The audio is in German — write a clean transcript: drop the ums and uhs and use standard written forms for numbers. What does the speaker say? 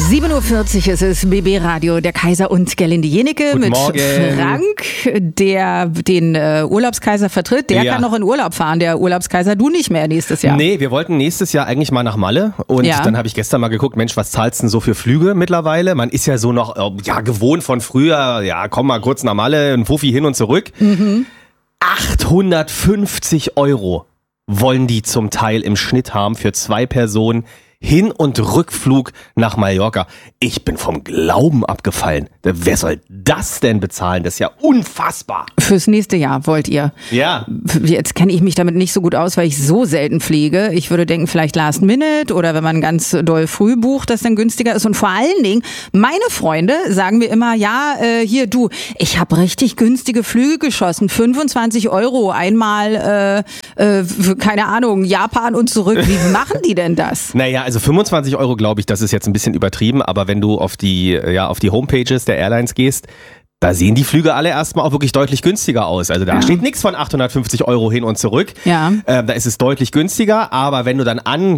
7.40 Uhr ist es, BB Radio, der Kaiser und Gerlinde Jenecke Guten mit Morgen. Frank, der den Urlaubskaiser vertritt. Der kann noch in Urlaub fahren, der Urlaubskaiser, du nicht mehr nächstes Jahr. Nee, wir wollten nächstes Jahr eigentlich mal nach Malle und dann habe ich gestern mal geguckt, Mensch, was zahlst du denn so für Flüge mittlerweile? Man ist ja so noch gewohnt von früher, komm mal kurz nach Malle, ein Fuffi hin und zurück. 850 € wollen die zum Teil im Schnitt haben für 2 Personen. Hin- und Rückflug nach Mallorca. Ich bin vom Glauben abgefallen. Wer soll das denn bezahlen? Das ist ja unfassbar. Fürs nächste Jahr wollt ihr. Ja. Jetzt kenne ich mich damit nicht so gut aus, weil ich so selten fliege. Ich würde denken, vielleicht Last Minute oder wenn man ganz doll früh bucht, dass dann günstiger ist. Und vor allen Dingen, meine Freunde sagen mir immer, hier du, ich habe richtig günstige Flüge geschossen. 25 € einmal, keine Ahnung, Japan und zurück. Wie machen die denn das? Naja, also 25 € glaube ich, das ist jetzt ein bisschen übertrieben, aber wenn du auf die Homepages der Airlines gehst, da sehen die Flüge alle erstmal auch wirklich deutlich günstiger aus. Also da steht nichts von 850 € hin und zurück. Ja. Da ist es deutlich günstiger, aber wenn du dann